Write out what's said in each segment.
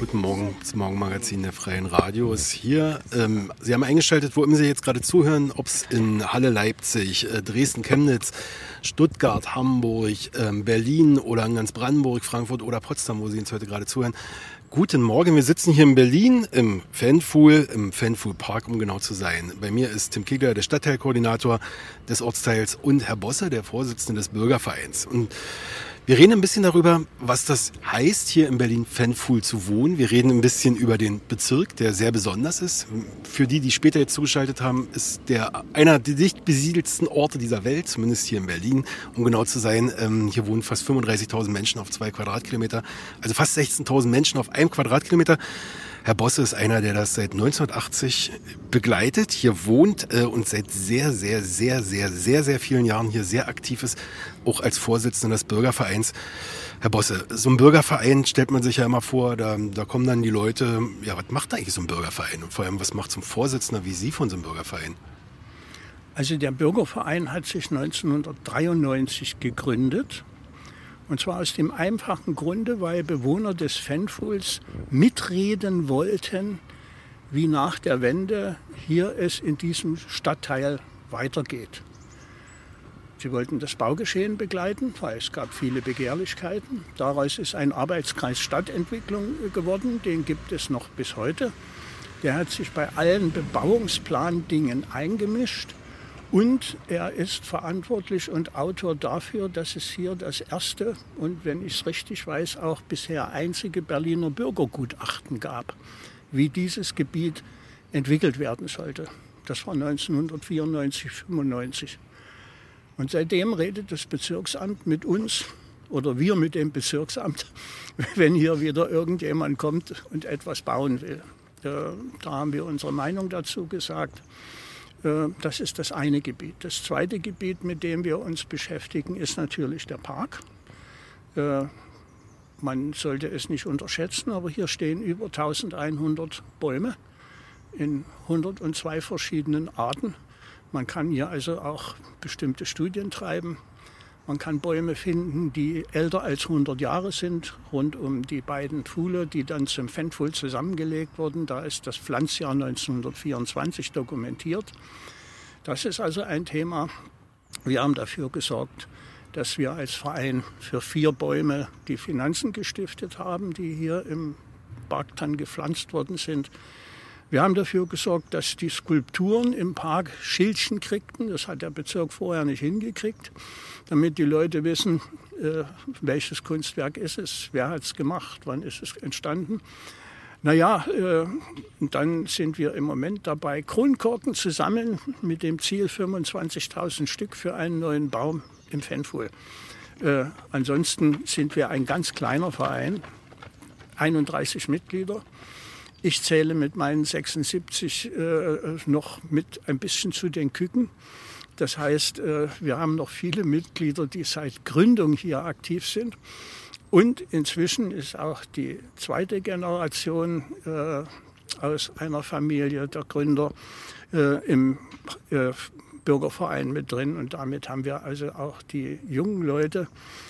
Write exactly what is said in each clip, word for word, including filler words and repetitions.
Guten Morgen zum Morgenmagazin der Freien Radios hier. Ähm, Sie haben eingeschaltet, wo immer Sie jetzt gerade zuhören, ob es in Halle, Leipzig, äh, Dresden, Chemnitz, Stuttgart, Hamburg, ähm, Berlin oder in ganz Brandenburg, Frankfurt oder Potsdam, wo Sie uns heute gerade zuhören. Guten Morgen, wir sitzen hier in Berlin im Fanpool, im Fanpool Park, um genau zu sein. Bei mir ist Tim Kegler, der Stadtteilkoordinator des Ortsteils, und Herr Bosse, der Vorsitzende des Bürgervereins. Und wir reden ein bisschen darüber, was das heißt, hier in Berlin Fanpool zu wohnen. Wir reden ein bisschen über den Bezirk, der sehr besonders ist. Für die, die später jetzt zugeschaltet haben, ist der einer der dicht besiedelsten Orte dieser Welt, zumindest hier in Berlin, um genau zu sein. Ähm, hier wohnen fast fünfunddreißigtausend Menschen auf zwei Quadratkilometer, also fast sechzehntausend Menschen auf einem Quadratkilometer. Herr Bosse ist einer, der das seit neunzehnhundertachtzig begleitet, hier wohnt äh, und seit sehr, sehr, sehr, sehr, sehr, sehr vielen Jahren hier sehr aktiv ist, auch als Vorsitzender des Bürgervereins. Herr Bosse, so ein Bürgerverein stellt man sich ja immer vor, da, da kommen dann die Leute, ja, was macht eigentlich so ein Bürgerverein? Und vor allem, was macht so ein Vorsitzender wie Sie von so einem Bürgerverein? Also der Bürgerverein hat sich neunzehnhundertdreiundneunzig gegründet. Und zwar aus dem einfachen Grunde, weil Bewohner des Fanpools mitreden wollten, wie nach der Wende hier es in diesem Stadtteil weitergeht. Sie wollten das Baugeschehen begleiten, weil es gab viele Begehrlichkeiten. Daraus ist ein Arbeitskreis Stadtentwicklung geworden, den gibt es noch bis heute. Der hat sich bei allen Bebauungsplandingen eingemischt. Und er ist verantwortlich und Autor dafür, dass es hier das erste und, wenn ich es richtig weiß, auch bisher einzige Berliner Bürgergutachten gab, wie dieses Gebiet entwickelt werden sollte. Das war neunzehnhundertvierundneunzig, fünfundneunzig. Und seitdem redet das Bezirksamt mit uns oder wir mit dem Bezirksamt, wenn hier wieder irgendjemand kommt und etwas bauen will. Da haben wir unsere Meinung dazu gesagt. Das ist das eine Gebiet. Das zweite Gebiet, mit dem wir uns beschäftigen, ist natürlich der Park. Man sollte es nicht unterschätzen, aber hier stehen über eintausendeinhundert Bäume in hundertzwei verschiedenen Arten. Man kann hier also auch bestimmte Studien treiben. Man kann Bäume finden, die älter als hundert Jahre sind, rund um die beiden Pfuhle, die dann zum Fanpool zusammengelegt wurden. Da ist das Pflanzjahr neunzehnhundertvierundzwanzig dokumentiert. Das ist also ein Thema. Wir haben dafür gesorgt, dass wir als Verein für vier Bäume die Finanzen gestiftet haben, die hier im Park dann gepflanzt worden sind. Wir haben dafür gesorgt, dass die Skulpturen im Park Schildchen kriegten. Das hat der Bezirk vorher nicht hingekriegt, damit die Leute wissen, äh, welches Kunstwerk ist es, wer hat es gemacht, wann ist es entstanden. Naja, äh, und dann sind wir im Moment dabei, Kronkorken zu sammeln mit dem Ziel fünfundzwanzigtausend Stück für einen neuen Baum im Fanpool. Äh, ansonsten sind wir ein ganz kleiner Verein, einunddreißig Mitglieder. Ich zähle mit meinen sechsundsiebzig äh, noch mit ein bisschen zu den Küken. Das heißt, äh, wir haben noch viele Mitglieder, die seit Gründung hier aktiv sind. Und inzwischen ist auch die zweite Generation äh, aus einer Familie der Gründer äh, im äh, Bürgerverein mit drin. Und damit haben wir also auch die jungen Leute.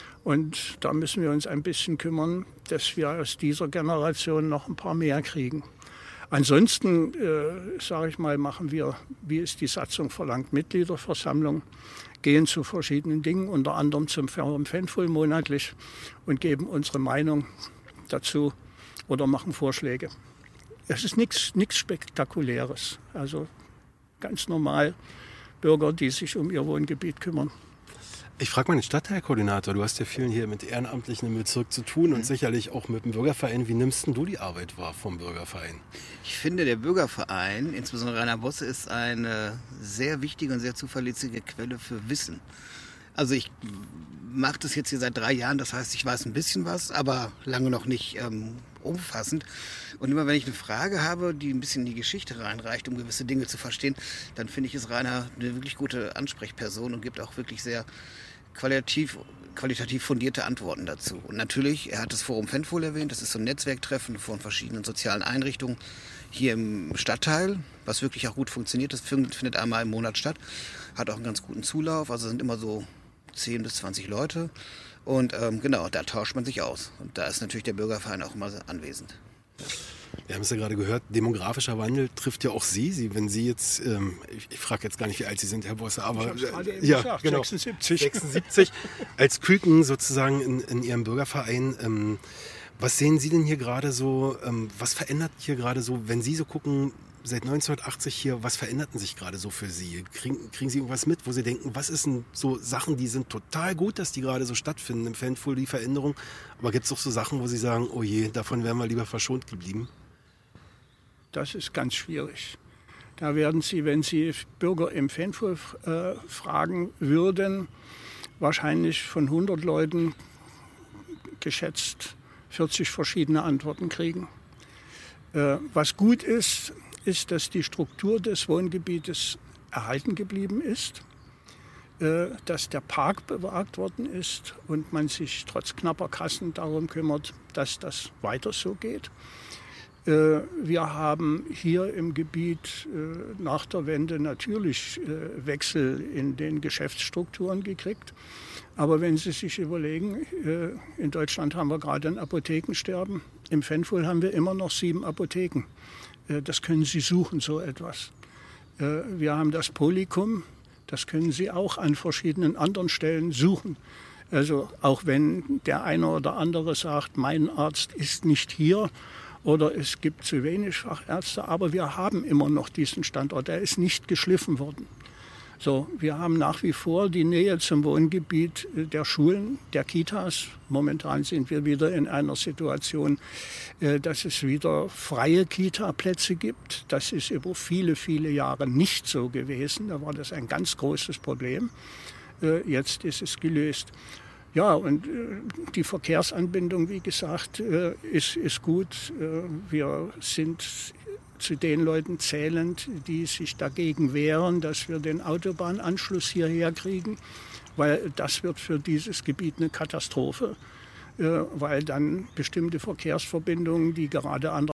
Und da müssen wir uns ein bisschen kümmern, dass wir aus dieser Generation noch ein paar mehr kriegen. Ansonsten, äh, sage ich mal, machen wir, wie es die Satzung verlangt, Mitgliederversammlung, gehen zu verschiedenen Dingen, unter anderem zum Fanpool monatlich und geben unsere Meinung dazu oder machen Vorschläge. Es ist nichts nichts Spektakuläres, also ganz normal Bürger, die sich um ihr Wohngebiet kümmern. Ich frage mal den Stadtteilkoordinator, du hast ja vielen hier mit Ehrenamtlichen im Bezirk zu tun und sicherlich auch mit dem Bürgerverein. Wie nimmst denn du die Arbeit wahr vom Bürgerverein? Ich finde, der Bürgerverein, insbesondere Rainer Bosse, ist eine sehr wichtige und sehr zuverlässige Quelle für Wissen. Also ich mache das jetzt hier seit drei Jahren, das heißt, ich weiß ein bisschen was, aber lange noch nicht ähm, umfassend. Und immer wenn ich eine Frage habe, die ein bisschen in die Geschichte reinreicht, um gewisse Dinge zu verstehen, dann finde ich, ist Rainer eine wirklich gute Ansprechperson und gibt auch wirklich sehr qualitativ, qualitativ fundierte Antworten dazu. Und natürlich, er hat das Forum Fanpool erwähnt, das ist so ein Netzwerktreffen von verschiedenen sozialen Einrichtungen hier im Stadtteil, was wirklich auch gut funktioniert. Das findet einmal im Monat statt, hat auch einen ganz guten Zulauf, also sind immer so zehn bis zwanzig Leute. Und ähm, genau, da tauscht man sich aus. Und da ist natürlich der Bürgerverein auch immer anwesend. Wir haben es ja gerade gehört, demografischer Wandel trifft ja auch Sie. Sie wenn Sie jetzt, ähm, ich, ich frage jetzt gar nicht, wie alt Sie sind, Herr Bosse, aber ich gerade eben ja, gesagt, genau, sechsundsiebzig. sechsundsiebzig als Küken sozusagen in, in Ihrem Bürgerverein. Ähm, was sehen Sie denn hier gerade so, ähm, was verändert hier gerade so, wenn Sie so gucken, seit neunzehnhundertachtzig hier, was veränderten sich gerade so für Sie? Kriegen, kriegen Sie irgendwas mit, wo Sie denken, was ist denn so Sachen, die sind total gut, dass die gerade so stattfinden im Fanpool, die Veränderung, aber gibt es auch so Sachen, wo Sie sagen, oh je, davon wären wir lieber verschont geblieben? Das ist ganz schwierig. Da werden Sie, wenn Sie Bürger im Fanpool äh, fragen würden, wahrscheinlich von hundert Leuten geschätzt vierzig verschiedene Antworten kriegen. Äh, was gut ist, ist, dass die Struktur des Wohngebietes erhalten geblieben ist, äh, dass der Park bewahrt worden ist und man sich trotz knapper Kassen darum kümmert, dass das weiter so geht. Äh, wir haben hier im Gebiet äh, nach der Wende natürlich äh, Wechsel in den Geschäftsstrukturen gekriegt. Aber wenn Sie sich überlegen, äh, in Deutschland haben wir gerade ein Apothekensterben. Im Fanpool haben wir immer noch sieben Apotheken. Äh, das können Sie suchen, so etwas. Äh, wir haben das Polycum. Das können Sie auch an verschiedenen anderen Stellen suchen. Also auch wenn der eine oder andere sagt, mein Arzt ist nicht hier oder es gibt zu wenig Fachärzte, aber wir haben immer noch diesen Standort. Er ist nicht geschliffen worden. So, wir haben nach wie vor die Nähe zum Wohngebiet der Schulen, der Kitas. Momentan sind wir wieder in einer Situation, dass es wieder freie Kita-Plätze gibt. Das ist über viele, viele Jahre nicht so gewesen. Da war das ein ganz großes Problem. Jetzt ist es gelöst. Ja, und die Verkehrsanbindung, wie gesagt, ist, ist gut. Wir sind zu den Leuten zählend, die sich dagegen wehren, dass wir den Autobahnanschluss hierher kriegen, weil das wird für dieses Gebiet eine Katastrophe, äh, weil dann bestimmte Verkehrsverbindungen, die gerade an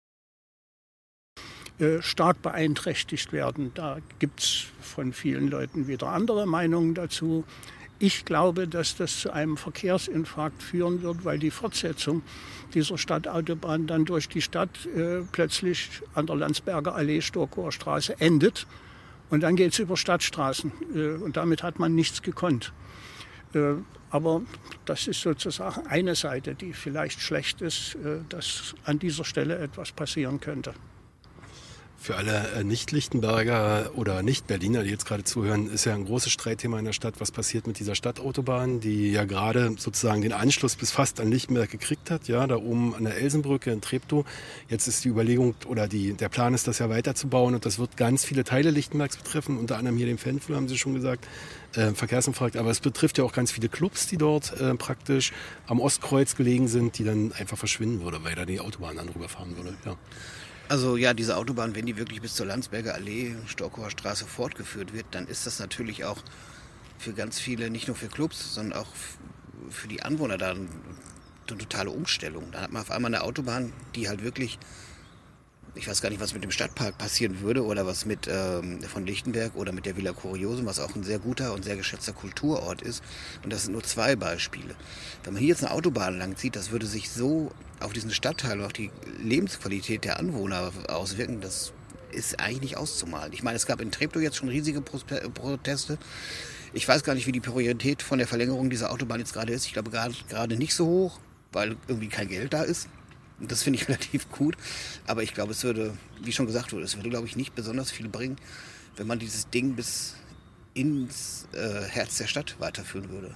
der äh, stark beeinträchtigt werden. Da gibt es von vielen Leuten wieder andere Meinungen dazu. Ich glaube, dass das zu einem Verkehrsinfarkt führen wird, weil die Fortsetzung dieser Stadtautobahn dann durch die Stadt äh, plötzlich an der Landsberger Allee, Storkower Straße endet. Und dann geht es über Stadtstraßen. Äh, und damit hat man nichts gekonnt. Äh, aber das ist sozusagen eine Seite, die vielleicht schlecht ist, äh, dass an dieser Stelle etwas passieren könnte. Für alle äh, Nicht-Lichtenberger oder Nicht-Berliner, die jetzt gerade zuhören, ist ja ein großes Streitthema in der Stadt. Was passiert mit dieser Stadtautobahn, die ja gerade sozusagen den Anschluss bis fast an Lichtenberg gekriegt hat, ja, da oben an der Elsenbrücke in Treptow. Jetzt ist die Überlegung oder die, der Plan ist, das ja weiterzubauen und das wird ganz viele Teile Lichtenbergs betreffen, unter anderem hier den Fanpool, haben Sie schon gesagt, äh, Verkehrsinfarkt. Aber es betrifft ja auch ganz viele Clubs, die dort äh, praktisch am Ostkreuz gelegen sind, die dann einfach verschwinden würde, weil da die Autobahn dann rüberfahren würde, ja. Also ja, diese Autobahn, wenn die wirklich bis zur Landsberger Allee, Storkower Straße fortgeführt wird, dann ist das natürlich auch für ganz viele, nicht nur für Clubs, sondern auch für die Anwohner da eine totale Umstellung. Da hat man auf einmal eine Autobahn, die halt wirklich, ich weiß gar nicht, was mit dem Stadtpark passieren würde oder was mit ähm, von Lichtenberg oder mit der Villa Kuriosum, was auch ein sehr guter und sehr geschätzter Kulturort ist. Und das sind nur zwei Beispiele. Wenn man hier jetzt eine Autobahn langzieht, das würde sich so auf diesen Stadtteil und auf die Lebensqualität der Anwohner auswirken, das ist eigentlich nicht auszumalen. Ich meine, es gab in Treptow jetzt schon riesige Proteste. Ich weiß gar nicht, wie die Priorität von der Verlängerung dieser Autobahn jetzt gerade ist. Ich glaube gerade, gerade nicht so hoch, weil irgendwie kein Geld da ist. Und das finde ich relativ gut. Aber ich glaube, es würde, wie schon gesagt wurde, es würde, glaube ich, nicht besonders viel bringen, wenn man dieses Ding bis ins äh, Herz der Stadt weiterführen würde.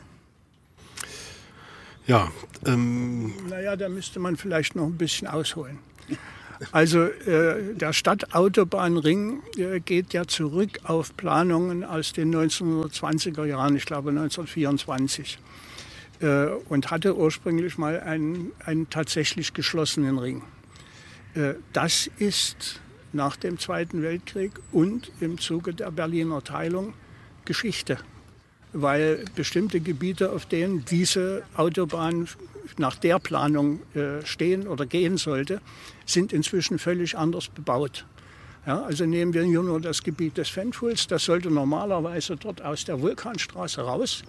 Ja, ähm... Naja, da müsste man vielleicht noch ein bisschen ausholen. Also äh, der Stadtautobahnring äh, geht ja zurück auf Planungen aus den neunzehnhundertzwanziger Jahren, ich glaube neunzehnhundertvierundzwanzig. Äh, und hatte ursprünglich mal einen, einen tatsächlich geschlossenen Ring. Äh, das ist nach dem Zweiten Weltkrieg und im Zuge der Berliner Teilung Geschichte. Weil bestimmte Gebiete, auf denen diese Autobahn nach der Planung äh, stehen oder gehen sollte, sind inzwischen völlig anders bebaut. Ja, also nehmen wir hier nur das Gebiet des Fanpools, das sollte normalerweise dort aus der Vulkanstraße raus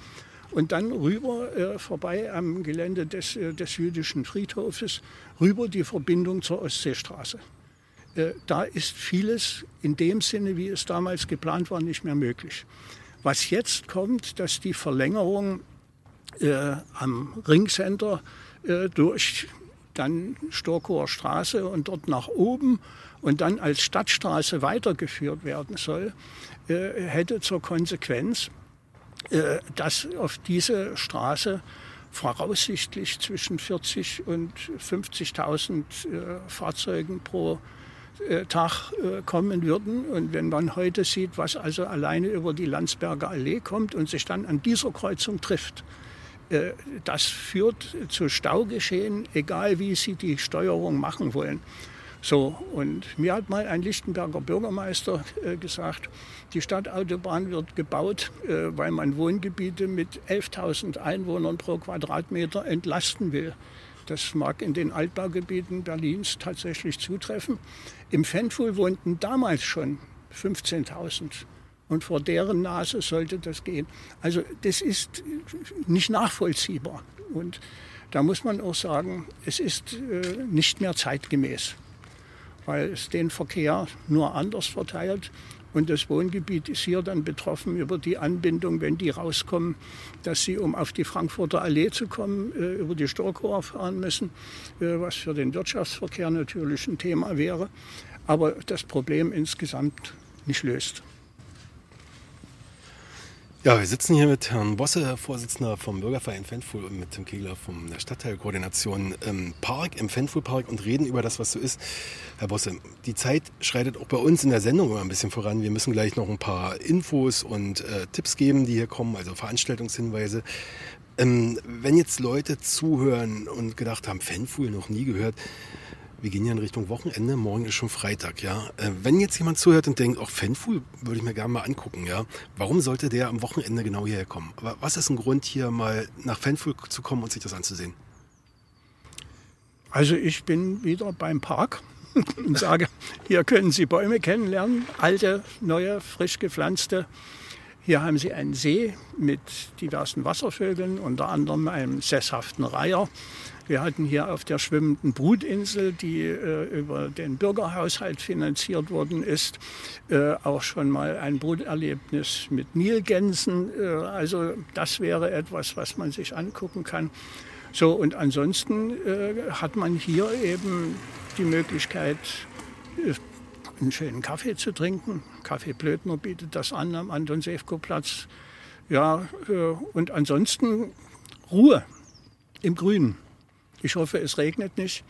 und dann rüber äh, vorbei am Gelände des, äh, des jüdischen Friedhofes, rüber die Verbindung zur Ostseestraße. Äh, da ist vieles in dem Sinne, wie es damals geplant war, nicht mehr möglich. Was jetzt kommt, dass die Verlängerung äh, am Ringcenter äh, durch dann Storkower Straße und dort nach oben und dann als Stadtstraße weitergeführt werden soll, äh, hätte zur Konsequenz, äh, dass auf diese Straße voraussichtlich zwischen vierzig und fünfzigtausend äh, Fahrzeugen pro äh, Tag äh, kommen würden. Und wenn man heute sieht, was also alleine über die Landsberger Allee kommt und sich dann an dieser Kreuzung trifft, das führt zu Staugeschehen, egal wie sie die Steuerung machen wollen. So, und mir hat mal ein Lichtenberger Bürgermeister äh, gesagt, die Stadtautobahn wird gebaut, äh, weil man Wohngebiete mit elftausend Einwohnern pro Quadratmeter entlasten will. Das mag in den Altbaugebieten Berlins tatsächlich zutreffen. Im Pfändfuhl wohnten damals schon fünfzehntausend. Und vor deren Nase sollte das gehen. Also das ist nicht nachvollziehbar. Und da muss man auch sagen, es ist äh, nicht mehr zeitgemäß, weil es den Verkehr nur anders verteilt. Und das Wohngebiet ist hier dann betroffen über die Anbindung, wenn die rauskommen, dass sie, um auf die Frankfurter Allee zu kommen, äh, über die Storkower fahren müssen, äh, was für den Wirtschaftsverkehr natürlich ein Thema wäre, aber das Problem insgesamt nicht löst. Ja, wir sitzen hier mit Herrn Bosse, Vorsitzender vom Bürgerverein Pfändfuhl, und mit Tim Kegler von der Stadtteilkoordination im Park, im Pfändfuhlpark, und reden über das, was so ist. Herr Bosse, die Zeit schreitet auch bei uns in der Sendung immer ein bisschen voran. Wir müssen gleich noch ein paar Infos und äh, Tipps geben, die hier kommen, also Veranstaltungshinweise. Ähm, wenn jetzt Leute zuhören und gedacht haben, Pfändfuhl noch nie gehört, wir gehen ja in Richtung Wochenende, morgen ist schon Freitag, ja. Äh, wenn jetzt jemand zuhört und denkt, auch Pfändfuhl würde ich mir gerne mal angucken, ja. Warum sollte der am Wochenende genau hierher kommen? Aber was ist ein Grund, hier mal nach Pfändfuhl zu kommen und sich das anzusehen? Also ich bin wieder beim Park und sage, hier können Sie Bäume kennenlernen, alte, neue, frisch gepflanzte. Hier haben Sie einen See mit diversen Wasservögeln, unter anderem einem sesshaften Reiher. Wir hatten hier auf der schwimmenden Brutinsel, die äh, über den Bürgerhaushalt finanziert worden ist, äh, auch schon mal ein Bruterlebnis mit Nilgänsen. Äh, also das wäre etwas, was man sich angucken kann. So, und ansonsten äh, hat man hier eben die Möglichkeit, äh, einen schönen Kaffee zu trinken. Café Blödner bietet das an am Anton-Sewko-Platz. Ja, äh, und ansonsten Ruhe im Grünen. Ich hoffe, es regnet nicht,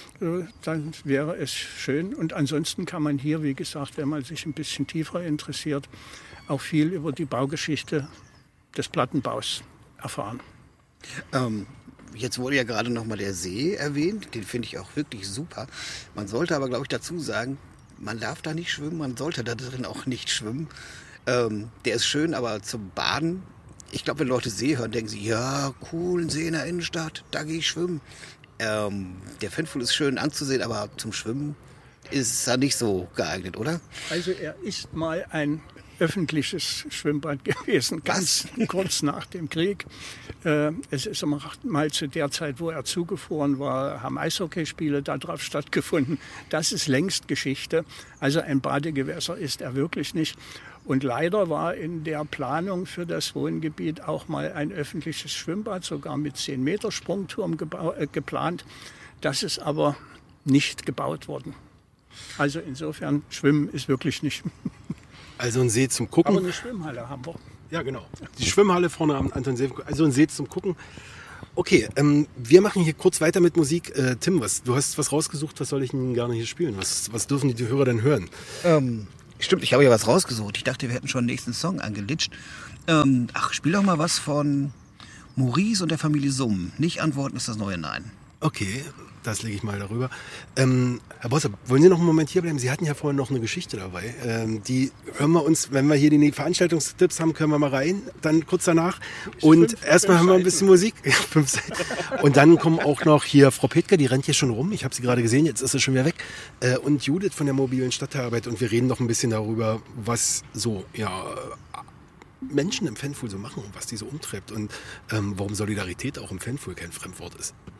dann wäre es schön. Und ansonsten kann man hier, wie gesagt, wenn man sich ein bisschen tiefer interessiert, auch viel über die Baugeschichte des Plattenbaus erfahren. Ähm, jetzt wurde ja gerade noch mal der See erwähnt, den finde ich auch wirklich super. Man sollte aber, glaube ich, dazu sagen, man darf da nicht schwimmen, man sollte da drin auch nicht schwimmen. Ähm, der ist schön, aber zum Baden, ich glaube, wenn Leute See hören, denken sie, ja, cool, ein See in der Innenstadt, da gehe ich schwimmen. Ähm, der Pfändfuhl ist schön anzusehen, aber zum Schwimmen ist er nicht so geeignet, oder? Also er ist mal ein öffentliches Schwimmbad gewesen, ganz Was? kurz nach dem Krieg. Äh, es ist mal zu der Zeit, wo er zugefroren war, haben Eishockeyspiele darauf stattgefunden. Das ist längst Geschichte. Also ein Badegewässer ist er wirklich nicht. Und leider war in der Planung für das Wohngebiet auch mal ein öffentliches Schwimmbad, sogar mit zehn Meter Sprungturm geba- äh, geplant. Das ist aber nicht gebaut worden. Also insofern, Schwimmen ist wirklich nicht. Also ein See zum Gucken. Aber eine Schwimmhalle haben wir. Ja, genau. Die Schwimmhalle vorne am Anton-Sewko. Also ein See zum Gucken. Okay, ähm, wir machen hier kurz weiter mit Musik. Äh, Tim, was, du hast was rausgesucht, was soll ich denn gerne hier spielen? Was, was dürfen die Hörer denn hören? Ähm, stimmt, ich habe ja was rausgesucht. Ich dachte, wir hätten schon den nächsten Song angelitscht. Ähm, ach, spiel doch mal was von Maurice und der Familie Summ. Nicht antworten ist das neue Nein. Okay, das lege ich mal darüber. Ähm, Herr Bosse, wollen Sie noch einen Moment hier bleiben? Sie hatten ja vorhin noch eine Geschichte dabei. Ähm, die hören wir uns, wenn wir hier die Veranstaltungstipps haben, können wir mal rein, dann kurz danach. Und fünf, erstmal hören wir ein bisschen Musik. fünf Und dann kommen auch noch hier Frau Petke, die rennt hier schon rum. Ich habe sie gerade gesehen, jetzt ist sie schon wieder weg. Äh, und Judith von der mobilen Stadtteilarbeit. Und wir reden noch ein bisschen darüber, was so, ja, Menschen im Fanpool so machen und was die so umtreibt und ähm, warum Solidarität auch im Fanpool kein Fremdwort ist.